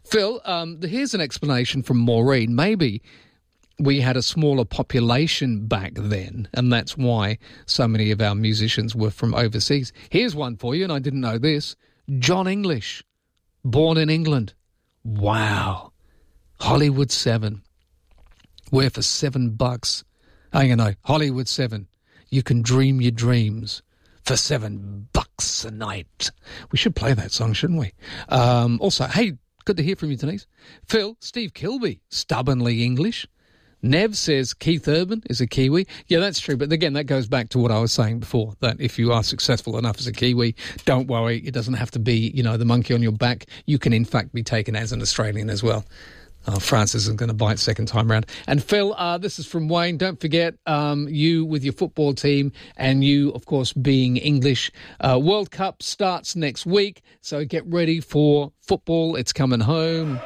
Phil, here's an explanation from Maureen. Maybe we had a smaller population back then, and that's why so many of our musicians were from overseas. Here's one for you, and I didn't know this. John English, born in England. Wow. Hollywood 7. Where for $7? Oh, you know, Hollywood 7. You can dream your dreams for $7 a night. We should play that song, shouldn't we? Also, hey, good to hear from you, Denise. Phil, Steve Kilby, stubbornly English. Nev says Keith Urban is a Kiwi. Yeah, that's true. But again, that goes back to what I was saying before, that if you are successful enough as a Kiwi, don't worry. It doesn't have to be, you know, the monkey on your back. You can, in fact, be taken as an Australian as well. Francis isn't going to bite second time round. And Phil, this is from Wayne. Don't forget you with your football team and you, of course, being English. World Cup starts next week, so get ready for football. It's coming home.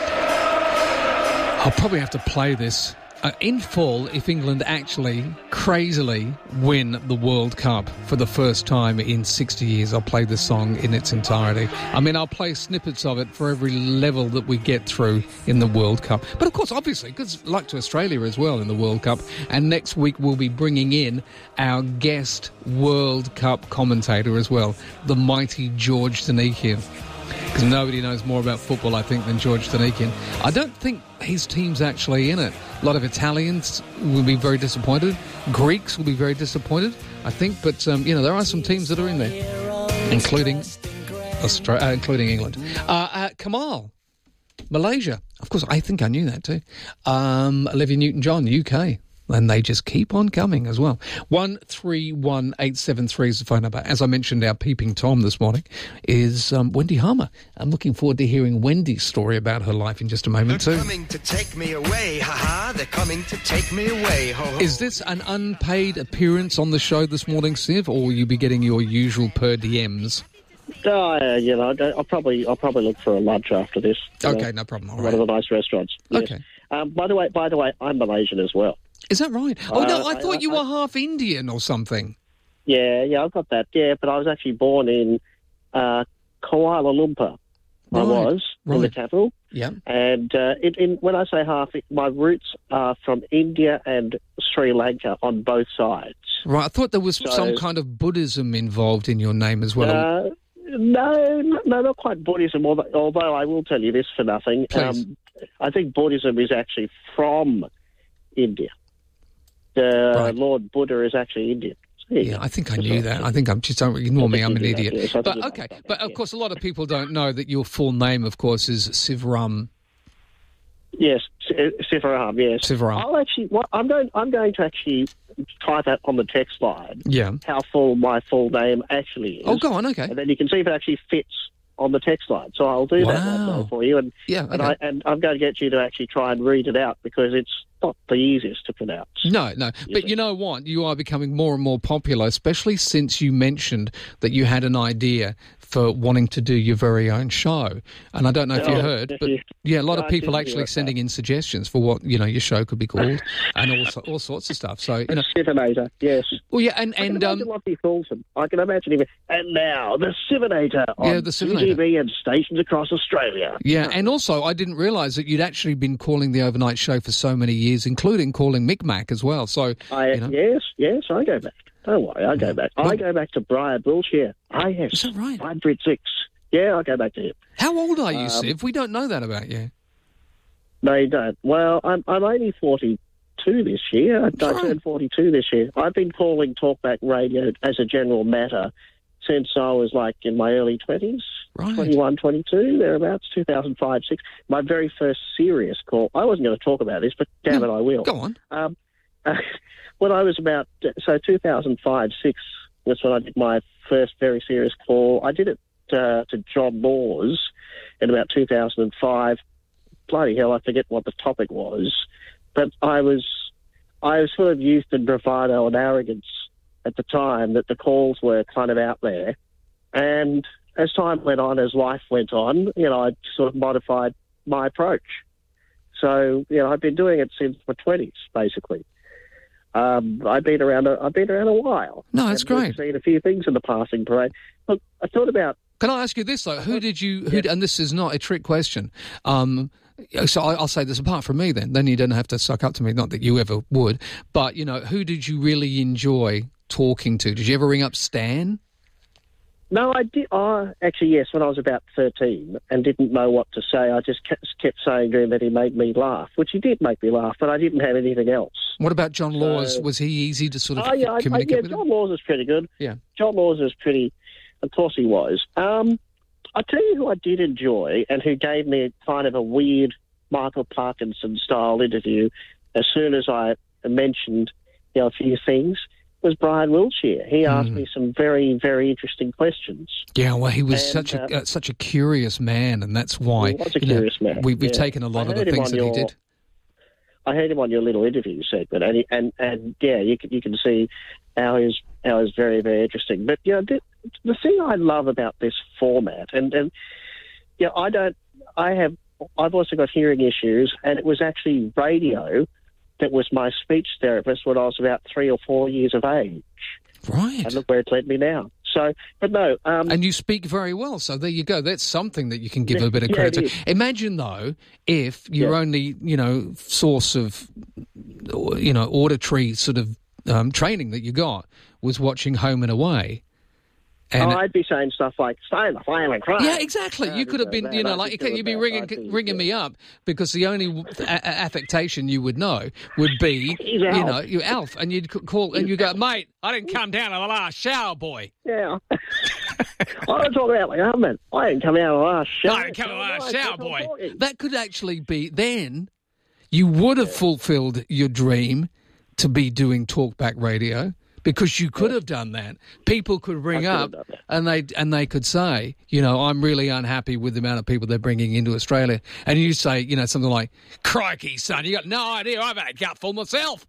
I'll probably have to play this in full if England actually crazily win the World Cup for the first time in 60 years. I'll play this song in its entirety. I mean, I'll play snippets of it for every level that we get through in the World Cup. But of course, obviously, good luck to Australia as well in the World Cup. And next week we'll be bringing in our guest World Cup commentator as well, the mighty George Danikian. Because nobody knows more about football, I think, than George Danikian. I don't think his team's actually in it. A lot of Italians will be very disappointed. Greeks will be very disappointed, I think. But, you know, there are some teams that are in there, including England. Kamal, Malaysia. Of course, I think I knew that too. Olivia Newton-John, UK. And they just keep on coming as well. 131873 is the phone number. As I mentioned, our peeping Tom this morning is Wendy Harmer. I'm looking forward to hearing Wendy's story about her life in just a moment too. They're coming to take me away, ha-ha. They're coming to take me away, ho-ho. Is this an unpaid appearance on the show this morning, Siv, or will you be getting your usual per diems? You know, I'll probably look for a lunch after this. Okay, no problem. All right. One of the nice restaurants. Yes. Okay. By the way, I'm Malaysian as well. Is that right? Oh, no, I thought you were half Indian or something. Yeah, I've got that. Yeah, but I was actually born in Kuala Lumpur. Right, I was in the capital. Yeah. And when I say half, my roots are from India and Sri Lanka on both sides. Right, I thought there was some kind of Buddhism involved in your name as well. No, not quite Buddhism, although I will tell you this for nothing. I think Buddhism is actually from India. Right. Lord Buddha is actually Indian. Yeah, I think I knew that. I think just don't ignore me. I'm an idiot. Yes, but okay, but of course, a lot of people don't know that your full name, of course, is Sivaram. Yes, Sivaram. Yes, Sivaram. I'm going to actually type that on the text line. Yeah. How full my full name actually is. Oh, go on. Okay. And then you can see if it actually fits on the text line. So I'll do that for you. And okay. and I'm going to get you to actually try and read it out because it's not the easiest to pronounce. No. But you know what? You are becoming more and more popular, especially since you mentioned that you had an idea for wanting to do your very own show. And I don't know if you heard, but a lot of people actually sending in suggestions for what, you know, your show could be called and all sorts of stuff. So, you know. Sivinator, yes. Well, yeah, and I can imagine what he calls him. I can imagine him. And now, the Sivinator on the Sivinator. TV and stations across Australia. Yeah, and also, I didn't realise that you'd actually been calling the overnight show for so many years, including calling Micmac as well. So, Yes, I go back. Don't worry, I go back. I go back to Brian Wiltshire. Yes. Is that right? 536. Yeah, I go back to him. How old are you, Siv? We don't know that about you. No, you don't. Well, I'm only 42 this year. I turned 42 this year. I've been calling Talkback Radio as a general matter since I was like in my early 20s, right. 21, 22, thereabouts, 2005, 6. My very first serious call. I wasn't going to talk about this, but damn it, I will. Go on. When I was about, 2005, 6 was when I did my first very serious call. I did it to John Laws in about 2005. Bloody hell, I forget what the topic was. But I was sort of youth and bravado and arrogance at the time that the calls were kind of out there. And as time went on, as life went on, you know, I sort of modified my approach. So, you know, I've been doing it since my 20s, basically. I've been around a while. No, that's great. I've seen a few things in the passing parade. Look, I thought about Can I ask you this, though? Who did you... And this is not a trick question. So I'll say this apart from me then. Then you don't have to suck up to me, not that you ever would. But, who did you really enjoy talking to? Did you ever ring up Stan? No, I did. Actually, yes, when I was about 13 and didn't know what to say, I just kept saying to him that he made me laugh, which he did make me laugh, but I didn't have anything else. What about John Laws? Was he easy to sort of communicate with him? John Laws was pretty good. Yeah. John Laws was pretty... Of course he was. I'll tell you who I did enjoy and who gave me kind of a weird Michael Parkinson-style interview as soon as I mentioned a few things, was Brian Wiltshire. He asked me some very, very interesting questions. Yeah, well, he was such a curious man, and that's why... He was a curious man. We've taken a lot of the things that he did. I heard him on your little interview segment, and you can see how he's very, very interesting. But the thing I love about this format, I've also got hearing issues, and it was actually radio that was my speech therapist when I was about 3 or 4 years of age. Right. And look where it's led me now. So, but no. And you speak very well, so there you go. That's something that you can give a bit of credit to. Imagine, though, if your only, source of, auditory sort of training that you got was watching Home and Away. And I'd be saying stuff like, "Stay the flame and cry." Yeah, exactly. You could have been, you'd be ringing me up because the only affectation you would know would be, you Alf, and you'd call and you go, "Mate, I didn't come down to the last shower, boy." Yeah. I don't talk about the government. I didn't come out of the last shower. I didn't come out of the last shower, boy. That could actually be. Then you would have fulfilled your dream to be doing talkback radio. Because you could have done that. People could ring up and they could say, I'm really unhappy with the amount of people they're bringing into Australia. And you say, something like, "Crikey, son, you got no idea. I've had a gutful myself."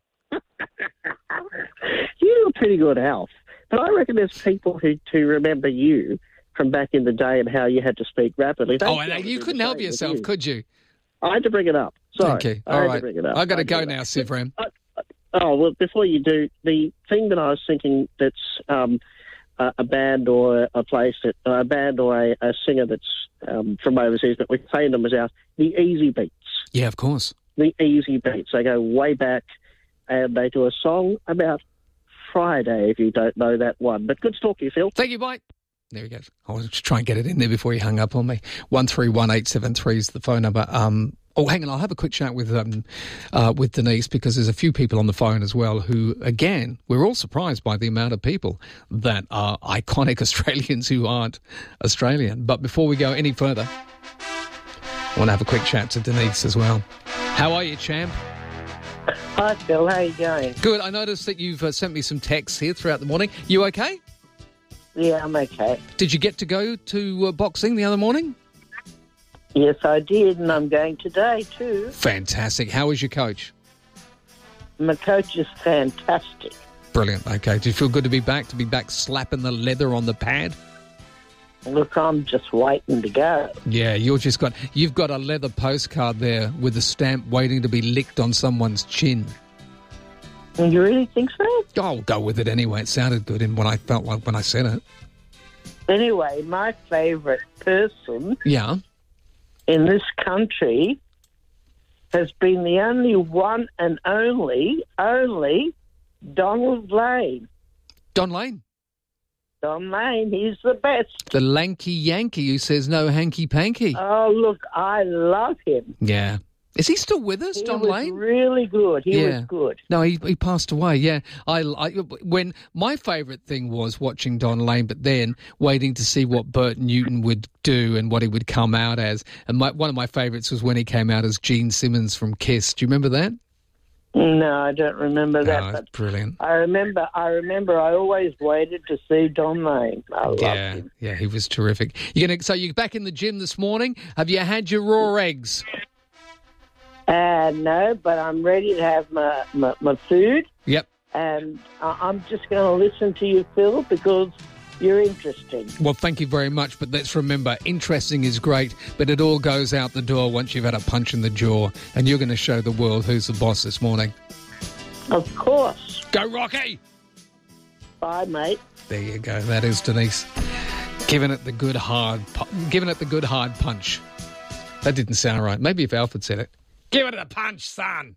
You were pretty good, Alf. But I reckon there's people who remember you from back in the day and how you had to speak rapidly. You couldn't help yourself, could you? I had to bring it up. Sorry. Thank you. All right. I've got to go now, Sivram. Oh, well, before you do, the thing that I was thinking that's a band or a band or a singer that's from overseas, but we're playing them as the Easy Beats. Yeah, of course. The Easy Beats. They go way back, and they do a song about Friday, if you don't know that one. But good to talk to you, Phil. Thank you, bye. There he goes. I was just trying to get it in there before he hung up on me. 131873 is the phone number. Oh, hang on, I'll have a quick chat with Denise because there's a few people on the phone as well who, again, we're all surprised by the amount of people that are iconic Australians who aren't Australian. But before we go any further, I want to have a quick chat to Denise as well. How are you, champ? Hi, Phil. How are you going? Good. I noticed that you've sent me some texts here throughout the morning. You okay? Yeah, I'm okay. Did you get to go to boxing the other morning? Yes, I did, and I'm going today too. Fantastic. How was your coach? My coach is fantastic. Brilliant. Okay. Do you feel good to be back slapping the leather on the pad? Look, I'm just waiting to go. Yeah, you've got a leather postcard there with a stamp waiting to be licked on someone's chin. You really think so? I'll go with it anyway. It sounded good in what I felt like when I said it. Anyway, my favourite person... Yeah. ...in this country has been the only one and only Donald Lane. Don Lane? Don Lane, he's the best. The lanky Yankee who says no hanky-panky. Oh, look, I love him. Yeah. Is he still with us, Don Lane? He was really good. He was good. No, he passed away, yeah. When my favourite thing was watching Don Lane, but then waiting to see what Bert Newton would do and what he would come out as. And one of my favourites was when he came out as Gene Simmons from Kiss. Do you remember that? No, I don't remember that. Oh, but brilliant. I remember. I always waited to see Don Lane. I loved him. Yeah, he was terrific. So you're back in the gym this morning. Have you had your raw eggs? No, but I'm ready to have my food. Yep. And I'm just going to listen to you, Phil, because you're interesting. Well, thank you very much. But let's remember, interesting is great, but it all goes out the door once you've had a punch in the jaw. And you're going to show the world who's the boss this morning. Of course. Go, Rocky! Bye, mate. There you go. That is Denise. Giving it the good hard punch. That didn't sound right. Maybe if Alfred said it. Give it a punch, son.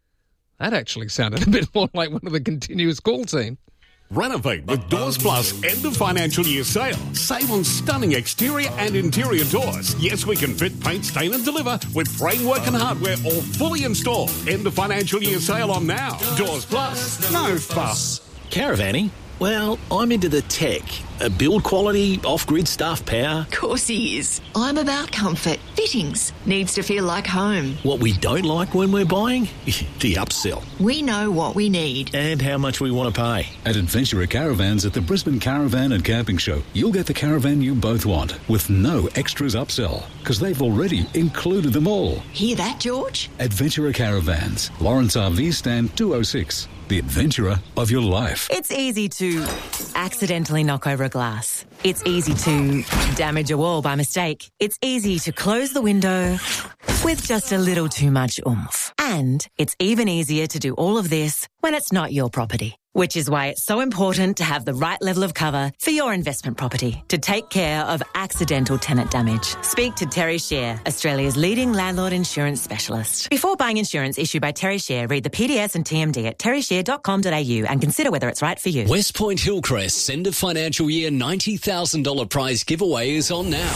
That actually sounded a bit more like one of the continuous call team. Renovate with Doors Plus end of financial year sale. Save on stunning exterior and interior doors. Yes, we can fit, paint, stain and deliver with framework and hardware all fully installed. End of financial year sale on now. Doors Plus, no fuss. Caravanning? Well, I'm into the tech. Build quality, off-grid stuff, power. Of course he is. I'm about comfort. Fittings. Needs to feel like home. What we don't like when we're buying? The upsell. We know what we need. And how much we want to pay. At Adventurer Caravans at the Brisbane Caravan and Camping Show, you'll get the caravan you both want with no extras upsell because they've already included them all. Hear that, George? Adventurer Caravans, Lawrence RV Stand 206. The adventurer of your life. It's easy to accidentally knock over a glass. It's easy to damage a wall by mistake. It's easy to close the window with just a little too much oomph. And it's even easier to do all of this when it's not your property. Which is why it's so important to have the right level of cover for your investment property to take care of accidental tenant damage. Speak to Terry Share, Australia's leading landlord insurance specialist. Before buying insurance issued by Terry Share, read the PDS and TMD at terryshare.com.au and consider whether it's right for you. West Point Hillcrest's end of financial year $90,000 prize giveaway is on now.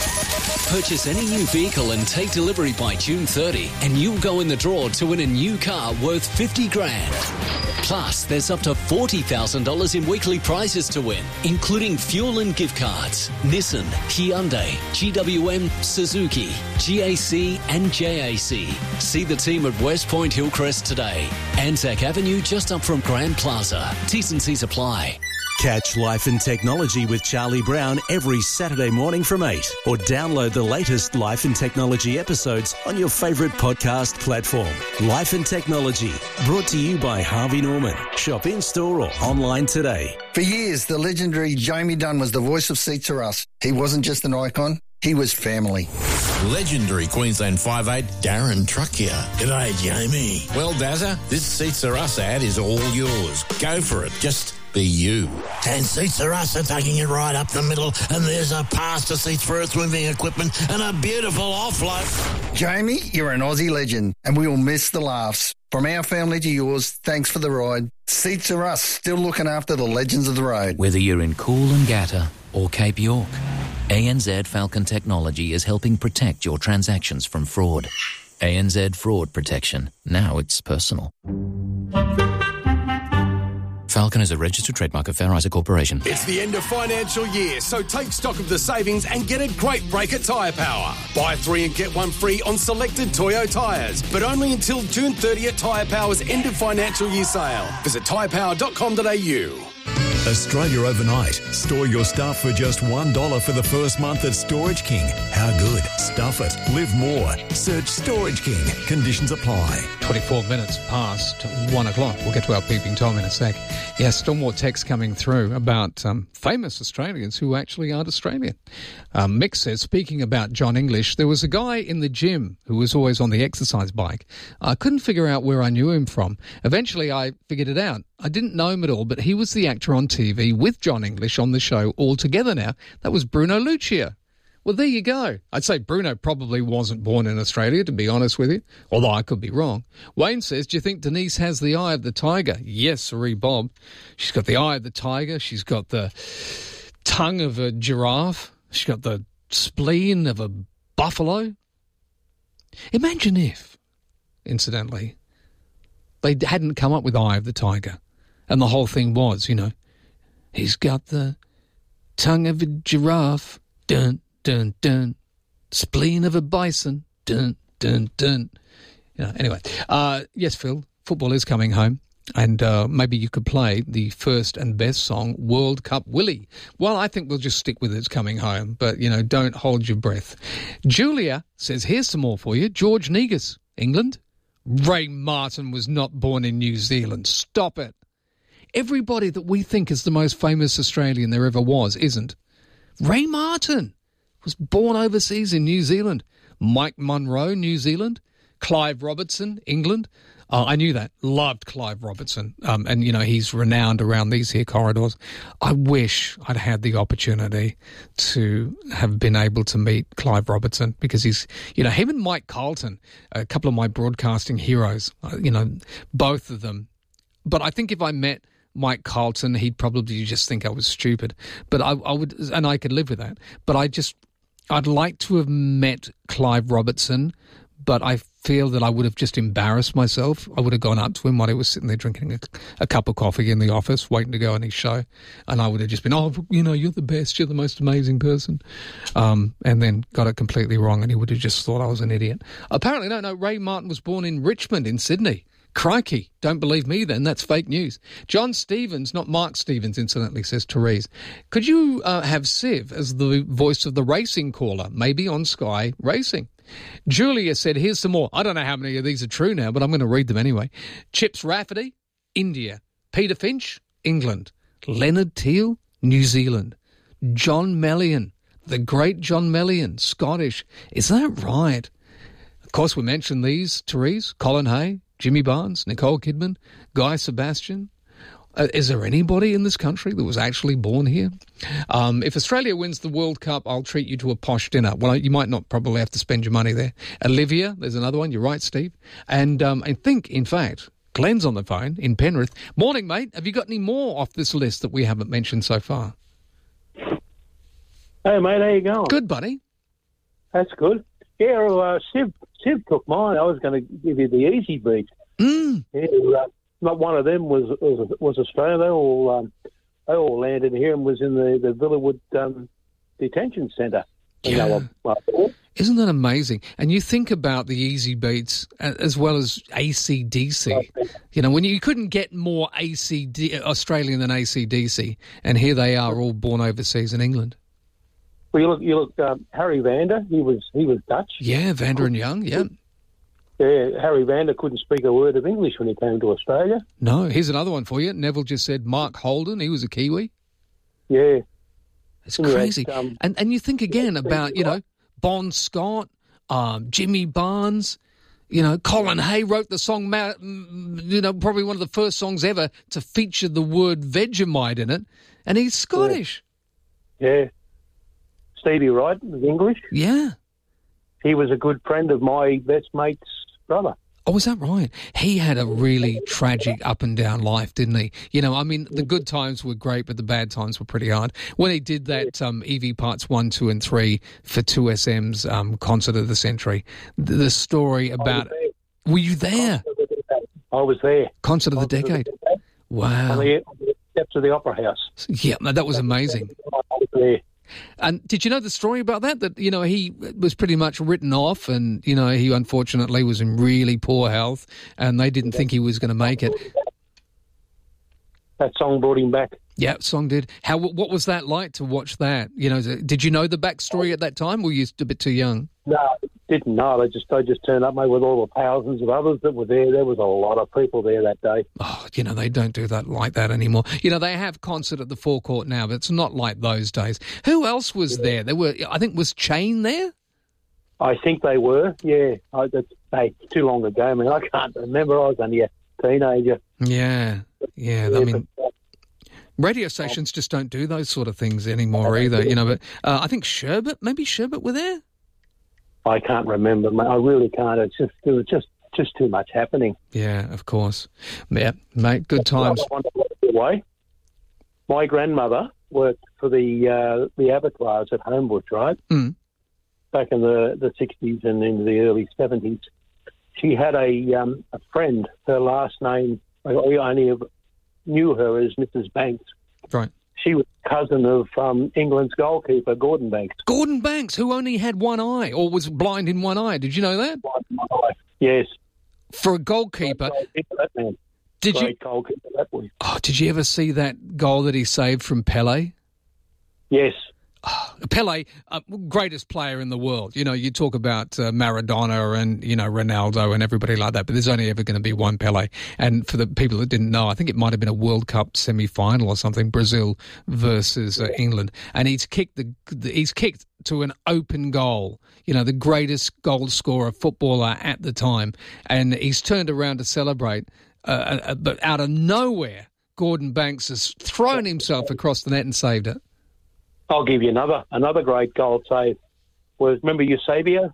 Purchase any new vehicle and take delivery by June 30 and you'll go in the draw to win a new car worth $50,000. Plus, there's up to $40,000 in weekly prizes to win, including fuel and gift cards. Nissan, Hyundai, GWM, Suzuki, GAC and JAC. See the team at West Point Hillcrest today. Anzac Avenue just up from Grand Plaza. T's and C's apply. Catch Life and Technology with Charlie Brown every Saturday morning from 8 or download the latest Life and Technology episodes on your favourite podcast platform. Life and Technology, brought to you by Harvey Norman. Shop in-store or online today. For years, the legendary Jamie Dunn was the voice of Seats Are Us. He wasn't just an icon, he was family. Legendary Queensland 5'8", Darren Truck here. G'day, Jamie. Well, Dazza, this Seats Are Us ad is all yours. Go for it. Just be you. And Seats Are Us are taking it right up the middle, and there's a pass to seats for earth-moving equipment and a beautiful offload. Jamie, you're an Aussie legend, and we will miss the laughs. From our family to yours, thanks for the ride. Seats Are Us, still looking after the legends of the road. Whether you're in Coolangatta or Cape York, ANZ Falcon Technology is helping protect your transactions from fraud. ANZ Fraud Protection. Now it's personal. Falcon is a registered trademark of Fair Isaac Corporation. It's the end of financial year, so take stock of the savings and get a great break at Tyre Power. Buy 3 and get 1 free on selected Toyo tyres, but only until June 30 at Tyre Power's end of financial year sale. Visit tyrepower.com.au. Australia overnight. Store your stuff for just $1 for the first month at Storage King. How good? Stuff it. Live more. Search Storage King. Conditions apply. 24 minutes past 1 o'clock. We'll get to our peeping Tom in a sec. Yes, still more texts coming through about famous Australians who actually aren't Australian. Mick says, speaking about John English, there was a guy in the gym who was always on the exercise bike. I couldn't figure out where I knew him from. Eventually, I figured it out. I didn't know him at all, but he was the actor on TV with John English on the show All Together Now. That was Bruno Lucia. Well, there you go. I'd say Bruno probably wasn't born in Australia, to be honest with you, although I could be wrong. Wayne says, do you think Denise has the eye of the tiger? Yes, sirree, Bob. She's got the eye of the tiger. She's got the tongue of a giraffe. She's got the spleen of a buffalo. Imagine if, incidentally, they hadn't come up with Eye of the Tiger. And the whole thing was, he's got the tongue of a giraffe, dun, dun, dun, spleen of a bison, dun, dun, dun. Anyway, yes, Phil, football is coming home. And maybe you could play the first and best song, World Cup Willie. Well, I think we'll just stick with It's Coming Home, but, don't hold your breath. Julia says, here's some more for you. George Negus, England. Ray Martin was not born in New Zealand. Stop it. Everybody that we think is the most famous Australian there ever was isn't. Ray Martin was born overseas in New Zealand. Mike Munro, New Zealand. Clive Robertson, England. I knew that. Loved Clive Robertson. And, you know, he's renowned around these here corridors. I wish I'd had the opportunity to have been able to meet Clive Robertson because he's, you know, him and Mike Carlton, a couple of my broadcasting heroes, you know, both of them. But I think if I met Mike Carlton, he'd probably just think I was stupid. But I would, and I could live with that. But I'd like to have met Clive Robertson, but I feel that I would have just embarrassed myself. I would have gone up to him while he was sitting there drinking a cup of coffee in the office, waiting to go on his show. And I would have just been, oh, you know, you're the best, you're the most amazing person. And then got it completely wrong, and he would have just thought I was an idiot. Apparently, no, Ray Martin was born in Richmond in Sydney. Crikey, don't believe me then, that's fake news. John Stevens, not Mark Stevens, incidentally, says Therese. Could you have Siv as the voice of the racing caller, maybe on Sky Racing? Julia said, here's some more. I don't know how many of these are true now, but I'm going to read them anyway. Chips Rafferty, India. Peter Finch, England. Leonard Teale, New Zealand. John Melian, the great John Melian, Scottish. Is that right? Of course, we mentioned these, Therese, Colin Hay, Jimmy Barnes, Nicole Kidman, Guy Sebastian. Is there anybody in this country that was actually born here? If Australia wins the World Cup, I'll treat you to a posh dinner. Well, you might not probably have to spend your money there. Olivia, there's another one. You're right, Steve. And I think, in fact, Glenn's on the phone in Penrith. Morning, mate. Have you got any more off this list that we haven't mentioned so far? Hey, mate, how you going? Good, buddy. That's good. Yeah, Siv took mine. I was going to give you the easy beat. Yeah, not one of them was Australia. They all landed here and was in the Villawood detention centre. Yeah. Isn't that amazing? And you think about the easy beats as well as AC/DC. You know, when you couldn't get more Australian than AC/DC, and here they are all born overseas in England. Well, you look. Harry Vander. He was Dutch. Yeah, Vander and Young. Yeah. Yeah, Harry Vander couldn't speak a word of English when he came to Australia. No, here's another one for you. Neville just said Mark Holden. He was a Kiwi. Yeah. It's crazy. And you think again about, you know, Bon Scott, Jimmy Barnes, you know, Colin Hay wrote the song, you know, probably one of the first songs ever to feature the word Vegemite in it, and he's Scottish. Yeah. Stevie Wright was English. Yeah. He was a good friend of my best mate's brother. Oh, is that right? He had a really tragic up and down life, didn't he? You know, I mean, the good times were great, but the bad times were pretty hard. When he did that Evie Parts 1, 2 and 3 for 2SM's Concert of the Century, the story about... Were you there? I was there. Concert of the Decade. Wow. On the steps of the Opera House. Yeah, that was amazing. I was there. And did you know the story about that? That, you know, he was pretty much written off and, you know, he unfortunately was in really poor health and they didn't think he was going to make it. That song brought him back. Yeah, song did. What was that like to watch that? You know, did you know the backstory at that time or were you a bit too young? No, didn't know. They just turned up, mate, with all the thousands of others that were there. There was a lot of people there that day. Oh, you know, they don't do that like that anymore. You know, they have concert at the forecourt now, but it's not like those days. Who else was there? I think, was Chain there? I think they were, yeah. It's too long ago. I mean, I can't remember. I was only a teenager. Yeah. I mean... Radio stations just don't do those sort of things anymore either, you know. But I think maybe Sherbet were there? I can't remember, mate. I really can't. It was just too much happening. Yeah, of course. Yeah, mate, good times. My grandmother worked for the abattoirs at Homebush, right? Mm. Back in the 60s and into the early 70s. She had a friend. Her last name, I only knew her as Mrs. Banks. Right. She was cousin of England's goalkeeper, Gordon Banks. Gordon Banks, who only had one eye or was blind in one eye. Did you know that? Yes. For a goalkeeper. Goalkeeper, that was. Oh, did you ever see that goal that he saved from Pele? Yes. Pele, greatest player in the world. You know, you talk about Maradona and, you know, Ronaldo and everybody like that, but there's only ever going to be one Pele. And for the people that didn't know, I think it might have been a World Cup semi-final or something, Brazil versus England. And he's kicked to an open goal, you know, the greatest goal scorer footballer at the time. And he's turned around to celebrate, but out of nowhere, Gordon Banks has thrown himself across the net and saved it. I'll give you another great goal save. Remember Eusebio?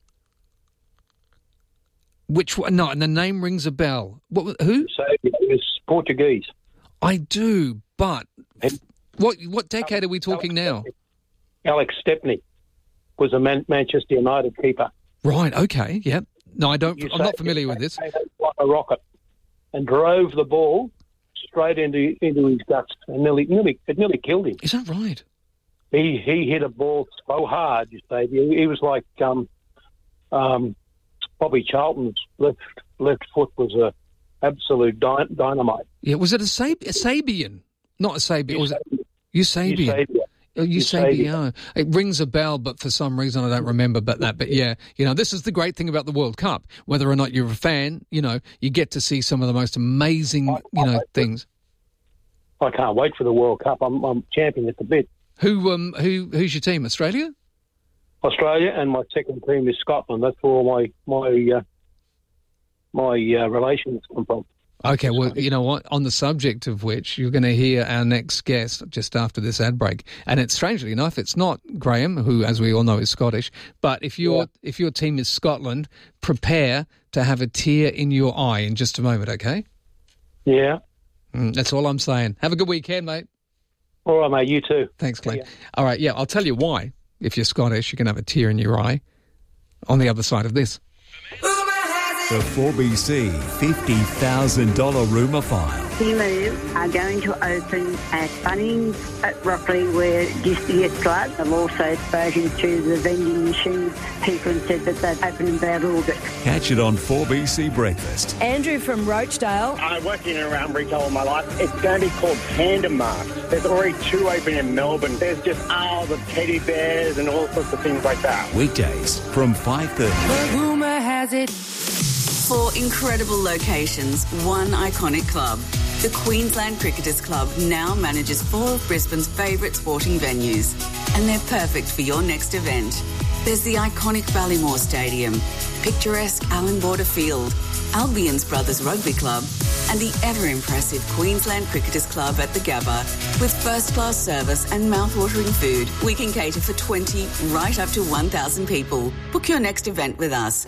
Which one? No, and the name rings a bell. Who? Eusebio is Portuguese. I do, but what decade are we talking now? Alex Stepney was a Manchester United keeper. Right. Okay. Yep. No, I don't. I'm not familiar with this. Like a rocket, and drove the ball straight into his guts, and it nearly killed him. Is that right? He hit a ball so hard, you say. He was like Bobby Charlton's left foot was a absolute dynamite. Yeah, was it a Sabian? Not a Sabian. Was it Eusebian? Eusebio. It rings a bell, but for some reason I don't remember But yeah, you know, this is the great thing about the World Cup. Whether or not you're a fan, you know, you get to see some of the most amazing, things. I can't wait for the World Cup. I'm champing at the bit. Who's your team? Australia? Australia, and my second team is Scotland. That's where all my relations come from. Okay, well, you know what? On the subject of which, you're going to hear our next guest just after this ad break. And it's strangely enough, it's not Graham, who, as we all know, is Scottish. But if your team is Scotland, prepare to have a tear in your eye in just a moment, okay? Yeah. That's all I'm saying. Have a good weekend, mate. All right, mate. You too. Thanks, Glenn. All right, yeah, I'll tell you why. If you're Scottish, you can have a tear in your eye on the other side of this. The 4BC $50,000 rumour file. Timu are going to open at Bunnings at Rockley, where it used to get blood. I've also spoken to the vending machine people and said that they've opened in about August. Catch it on 4BC Breakfast. Andrew from Roachdale. I worked in and around retail all my life. It's going to be called Panda Mart. There's already 2 open in Melbourne. There's just the teddy bears and all sorts of things like that. Weekdays from 5:30. The rumour has it. 4 incredible locations, 1 iconic club. The Queensland Cricketers Club now manages 4 of Brisbane's favourite sporting venues, and they're perfect for your next event. There's the iconic Ballymore Stadium, picturesque Allan Border Field, Albion's Brothers Rugby Club, and the ever-impressive Queensland Cricketers Club at the Gabba. With first-class service and mouth-watering food, we can cater for 20 right up to 1,000 people. Book your next event with us